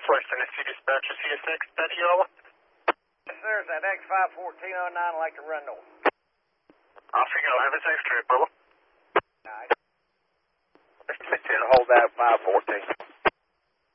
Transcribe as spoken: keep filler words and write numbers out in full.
Southwest Tennessee Dispatcher C S X, Betty Iowa. Yes, sir. It's that X five fourteen oh nine. I'd like to run north. Off you go. Have a safe trip, brother. Nice.